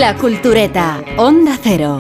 La Cultureta, Onda Cero.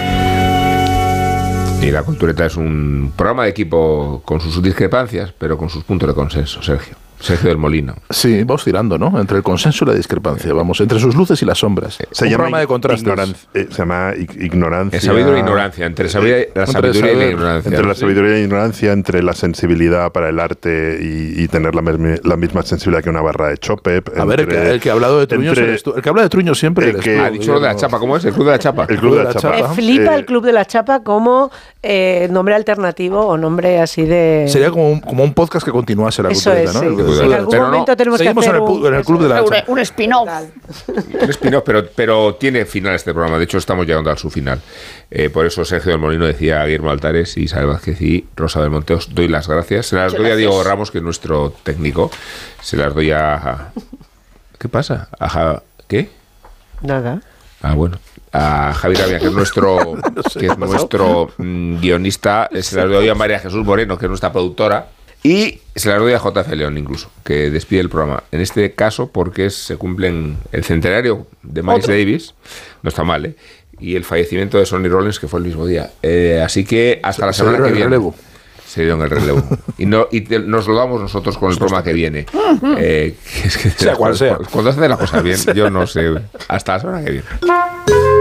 Y La Cultureta es un programa de equipo con sus discrepancias, pero con sus puntos de consenso, Sergio del Molino. Sí, va oscilando, ¿no? Entre el consenso y la discrepancia, vamos, entre sus luces y las sombras. Se llama de contrastes. Se llama ignorancia. Sabiduría e ignorancia, entre la sabiduría y la ignorancia. Entre la sabiduría y la ignorancia, entre la sensibilidad para el arte y tener la misma sensibilidad que una barra de chope. A ver, el que ha hablado de Truños eres tú. El que habla de Truños siempre eres tú. Ha dicho lo de la chapa, ¿cómo es? El Club de la Chapa. El Club de la Chapa. Me flipa el Club de la Chapa como nombre alternativo o nombre así de... Sería como un podcast que continuase La Cultureta, ¿no? Sí. En algún momento tenemos que hacer en el Club de la Chapa. un spin-off. Un spin-off, pero tiene final este programa. De hecho, estamos llegando a su final. Por eso Sergio del Molino decía a Guillermo Altares, Isabel Vázquez y Rosa del Monte, os doy las gracias. Se las doy a Diego Ramos, que es nuestro técnico. Se las doy a... ¿Qué pasa? ¿Qué? Nada. Bueno. A Javier Avia, que es nuestro, guionista. Se las doy a María Jesús Moreno, que es nuestra productora. Y se las doy a JF León incluso, que despide el programa. En este caso, porque se cumplen el centenario de Miles Davis. No está mal, ¿eh? Y el fallecimiento de Sonny Rollins, que fue el mismo día. Así que hasta la semana que viene. Se dieron el relevo. Y nos lo damos nosotros con el programa que viene. Sea cual sea. Cuando hace las cosas bien, yo no sé. Hasta la semana que viene.